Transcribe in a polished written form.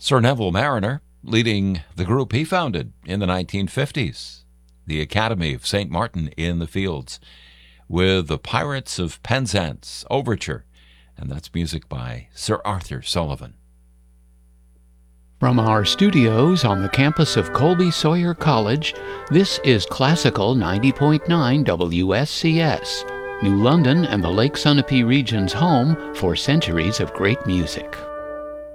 Sir Neville Marriner leading the group he founded in the 1950s, the Academy of St. Martin in the Fields, with the Pirates of Penzance Overture, and that's music by Sir Arthur Sullivan. From our studios on the campus of Colby Sawyer College, this is Classical 90.9 WSCS, New London and the Lake Sunapee region's home for centuries of great music.